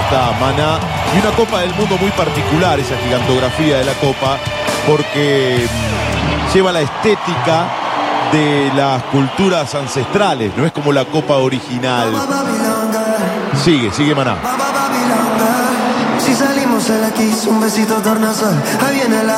canta Maná. Y una Copa del Mundo muy particular, esa gigantografía de la Copa, porque lleva la estética de las culturas ancestrales, no es como la Copa original. Sigue Maná. Si salimos el aquí, un besito tornasol. Ahí viene la